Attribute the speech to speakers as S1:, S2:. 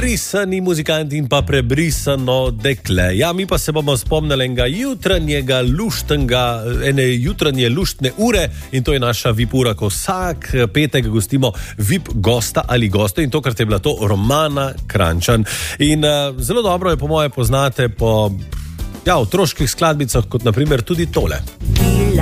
S1: Brisani muzikant in pa prebrisano dekle. Ja, mi pa se bomo spomnili ene jutranje luštne ure in to je naša VIP ura, ko vsak petek gostimo VIP gosta ali gosto in tokrat je bila to Romana Kranjčan. In zelo dobro je po moje poznate po otroških skladbicah, kot naprimer tudi tole.